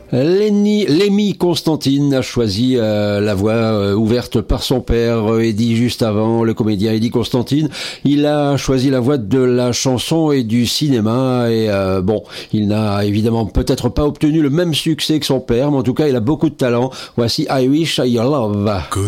Lémi Constantine a choisi la voix ouverte par son père, Eddie, juste avant, le comédien Eddie Constantine. Il a choisi la voix de la chanson et du cinéma et bon, il n'a évidemment peut-être pas obtenu le même succès que son père, mais en tout cas, il a beaucoup de talent. Voici I Wish I Your Love.